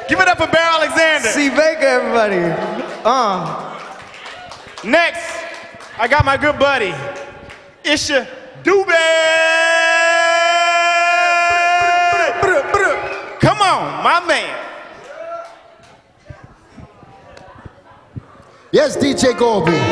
Give it up for Bear Alexander. C. Baker, everybody. Next, I got my good buddy, Isha Dube. Come on, my man. Yes, DJ Goldie.